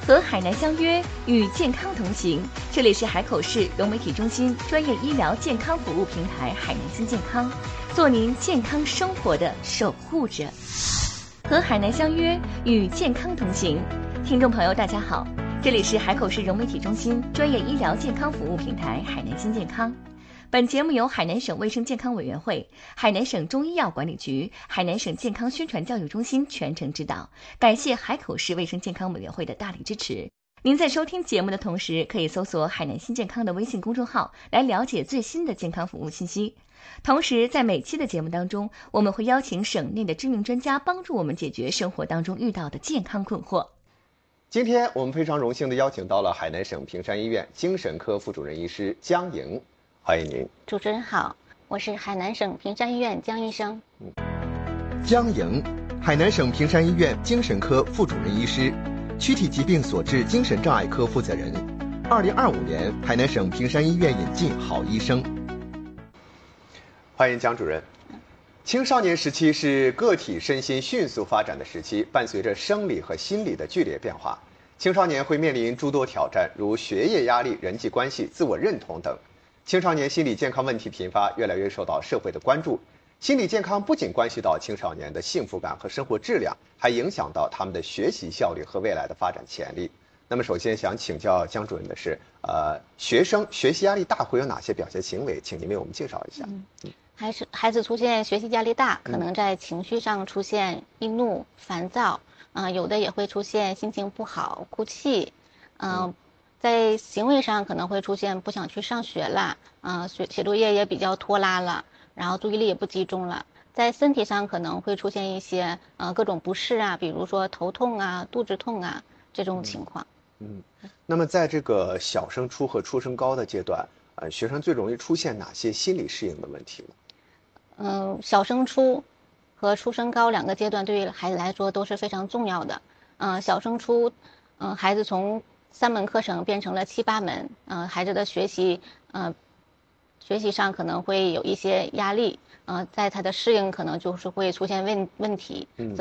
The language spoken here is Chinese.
和海南相约，与健康同行。这里是海口市融媒体中心专业医疗健康服务平台海南新健康，做您健康生活的守护者。和海南相约，与健康同行。听众朋友，大家好，这里是海口市融媒体中心专业医疗健康服务平台海南新健康。本节目由海南省卫生健康委员会、海南省中医药管理局、海南省健康宣传教育中心全程指导，感谢海口市卫生健康委员会的大力支持。您在收听节目的同时，可以搜索海南新健康的微信公众号来了解最新的健康服务信息。同时，在每期的节目当中，我们会邀请省内的知名专家帮助我们解决生活当中遇到的健康困惑。 今天我们非常荣幸地邀请到了海南省平山医院精神科副主任医师江莹，欢迎您。 主持人好，我是海南省平山医院江医生。 江莹，海南省平山医院精神科副主任医师，躯体疾病所致精神障碍科负责人。2025年，海南省平山医院引进好医生。 欢迎江主任。青少年时期是个体身心迅速发展的时期，伴随着生理和心理的剧烈变化，青少年会面临诸多挑战，如学业压力、人际关系、自我认同等。青少年心理健康问题频发，越来越受到社会的关注。心理健康不仅关系到青少年的幸福感和生活质量，还影响到他们的学习效率和未来的发展潜力。那么首先想请教江主任的是，学生学习压力大会有哪些表现行为？请您为我们介绍一下。 孩子出现学习压力大，可能在情绪上出现易怒、烦躁，有的也会出现心情不好、哭泣，在行为上可能会出现不想去上学了，写作业也比较拖拉了，然后注意力也不集中了。在身体上可能会出现一些各种不适啊，比如说头痛啊、肚子痛啊这种情况。 那么在这个小升初和初升高的阶段，学生最容易出现哪些心理适应的问题呢？ 小升初和初升高两个阶段对于孩子来说都是非常重要的。小升初，孩子从3门课程变成了7、8门，孩子的学习上可能会有一些压力，在他的适应可能就是会出现问题，